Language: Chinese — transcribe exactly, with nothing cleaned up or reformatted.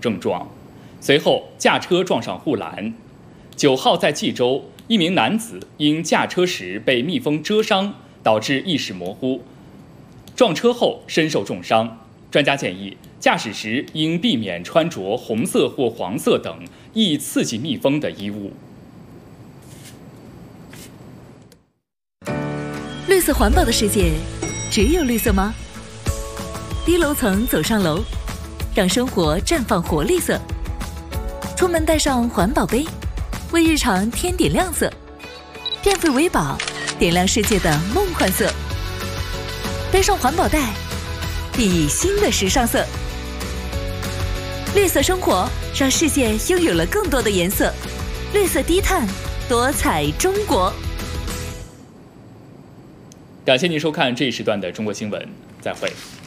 症状，随后驾车撞上护栏。九号在冀州，一名男子因驾车时被蜜蜂蛰伤，导致意识模糊，撞车后身受重伤。专家建议，驾驶时应避免穿着红色或黄色等易刺激蜜蜂的衣物。 绿色环保的世界，只有绿色吗？低楼层走上楼，让生活绽放活力色。出门带上环保杯，为日常添点亮色。变废为宝，点亮世界的梦幻色。背上环保袋，熠熠新的时尚色。绿色生活，让世界拥有了更多的颜色。绿色低碳，多彩中国。 感谢您收看这一时段的中国新闻，再会。